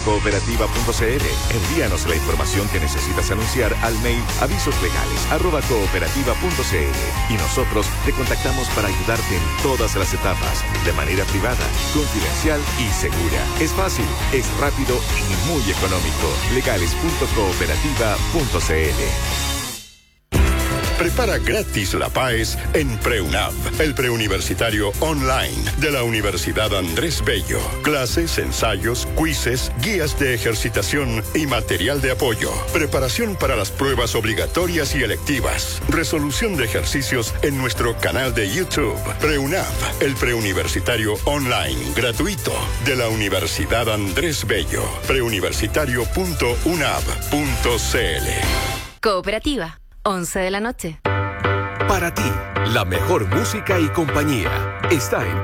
avisoslegales@cooperativa.cl. Envíanos la información que necesitas anunciar al mail avisoslegales@cooperativa.cl y nosotros te contactamos para ayudarte en todas las etapas, de manera privada, confidencial y segura. Es fácil, es rápido y muy económico. legales.cooperativa.cl. Prepara gratis la PAES en PreUNAV, el preuniversitario online de la Universidad Andrés Bello. Clases, ensayos, quizzes, guías de ejercitación y material de apoyo. Preparación para las pruebas obligatorias y electivas. Resolución de ejercicios en nuestro canal de YouTube. PreUNAV, el preuniversitario online gratuito de la Universidad Andrés Bello. preuniversitario.unav.cl. Cooperativa. 11 de la noche. Para ti, la mejor música y compañía está en